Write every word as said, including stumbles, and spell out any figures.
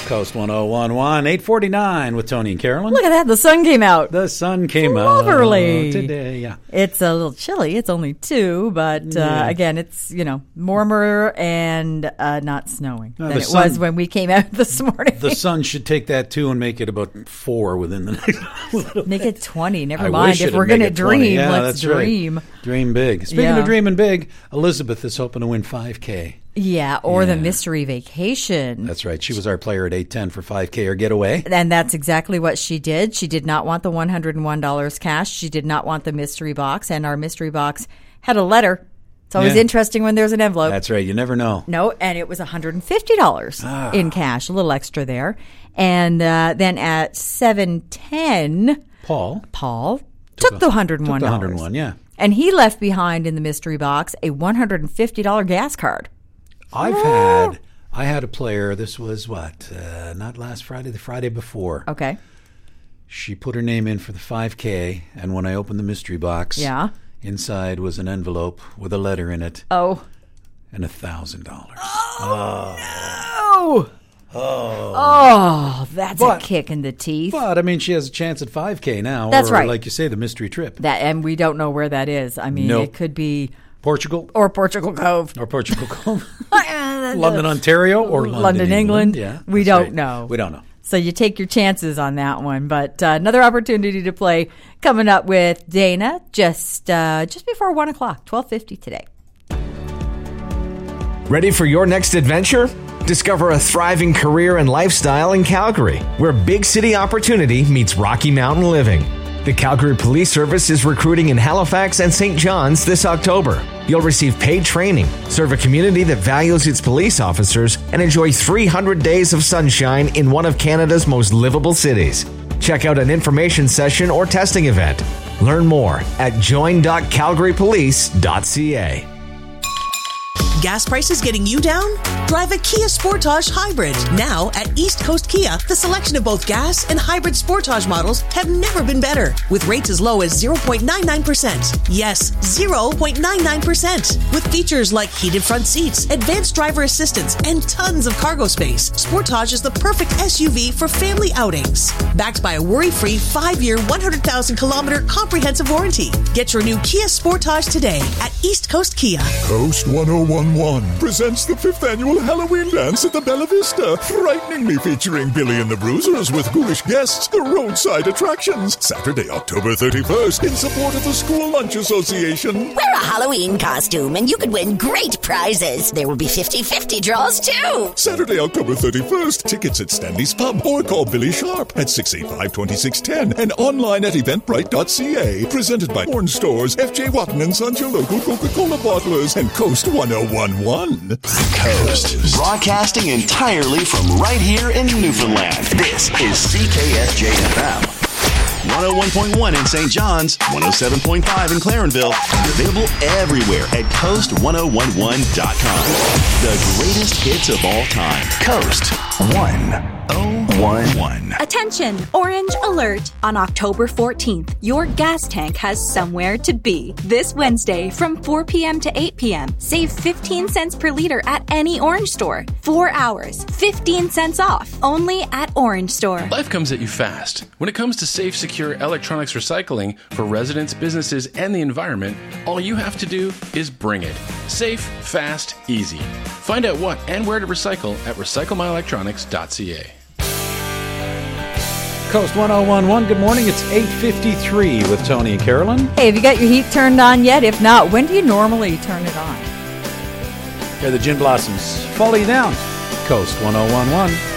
Coast one oh one one, eight forty-nine with Tony and Carolyn. Look at that. The sun came out. The sun came Lovely. out today, yeah. It's a little chilly. It's only two, but Yeah. uh, again, it's, you know, warmer and uh, not snowing No, than the it sun- was when we came out this morning. The sun should take that, too, and make it about four within the next little Make it twenty. Never I mind. wish If it'd we're make going to it twenty. dream, Yeah, let's that's right. dream. Dream big. Speaking Yeah. of dreaming big, Elizabeth is hoping to win five K. Yeah, or Yeah. the mystery vacation. That's right. She was our player at eight ten for five K or getaway. And that's exactly what she did. She did not want the one hundred one dollars cash. She did not want the mystery box. And our mystery box had a letter. It's always Yeah. interesting when there's an envelope. That's right. You never know. No, and it was one hundred fifty dollars Ah. in cash, a little extra there. And uh, then at seven ten, Paul Paul took, a- the one hundred one dollars. took the one hundred one, yeah. And he left behind in the mystery box a one hundred fifty dollars gas card. I've had I had a player. This was what? Uh, not last Friday, the Friday before. Okay. She put her name in for the five K, and when I opened the mystery box, Yeah. inside was an envelope with a letter in it Oh. and a thousand dollars. Oh. Oh, that's But- a kick in the teeth. But I mean, she has a chance at five K now. That's or, right. Like you say, the mystery trip. That, and we don't know where that is. I mean, Nope. it could be Portugal or Portugal Cove, or Portugal Cove, London, Ontario, or London, London, England. Yeah, We that's don't right. know. We don't know. So you take your chances on that one. But uh, another opportunity to play coming up with Dana just uh, just before one o'clock, twelve fifty today. Ready for your next adventure? Discover a thriving career and lifestyle in Calgary, where big city opportunity meets Rocky Mountain living. The Calgary Police Service is recruiting in Halifax and Saint John's this October. You'll receive paid training, serve a community that values its police officers, and enjoy three hundred days of sunshine in one of Canada's most livable cities. Check out an information session or testing event. Learn more at join dot calgary police dot c a. Gas prices getting you down? Drive a Kia Sportage Hybrid. Now at East Coast Kia, the selection of both gas and hybrid Sportage models have never been better. With rates as low as zero point nine nine percent. Yes, zero point nine nine percent. With features like heated front seats, advanced driver assistance, and tons of cargo space, Sportage is the perfect S U V for family outings. Backed by a worry-free five-year, one hundred thousand kilometer comprehensive warranty. Get your new Kia Sportage today at East Coast Kia. Coast one oh one one presents the fifth annual Halloween dance at the Bella Vista, frighteningly featuring Billy and the Bruisers with ghoulish guests, the roadside attractions. Saturday, October thirty-first, in support of the School Lunch Association. Wear a Halloween costume and you could win great prizes. There will be fifty-fifty draws too. Saturday, October thirty-first, tickets at Stanley's Pub or call Billy Sharp at six eight five, two six one zero and online at eventbrite dot c a. Presented by Orange Stores, F J Watton and Sons, your local Coca-Cola bottlers, and Coast one oh one one. Coast, broadcasting entirely from right here in Newfoundland. This is C K S J F M. one oh one point one in Saint John's, one oh seven point five in Clarenville, and available everywhere at coast one oh one one dot com. The greatest hits of all time. Coast one oh one one. Attention, orange alert. On October fourteenth, your gas tank has somewhere to be. This Wednesday from four p.m. to eight p.m. Save fifteen cents per liter at any Orange store. Four hours, fifteen cents off, only at Orange Store. Life comes at you fast. When it comes to safe, secure electronics recycling for residents, businesses, and the environment, all you have to do is bring it. Safe, fast, easy. Find out what and where to recycle at recycle my electronics dot c a. Coast one oh one one, good morning. It's eight fifty-three with Tony and Carolyn. Hey, have you got your heat turned on yet? If not, when do you normally turn it on? Here are the Gin Blossoms. Fall You Down. Coast one oh one one.